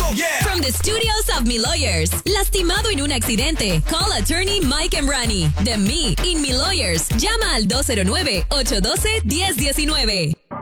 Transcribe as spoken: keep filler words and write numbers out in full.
Oh, yeah. From the studios of Mi Lawyers. Lastimado en un accidente. Call attorney Mike Emrani. De Me in Mi Lawyers. Llama al dos cero nueve, ocho uno dos, uno cero uno nueve.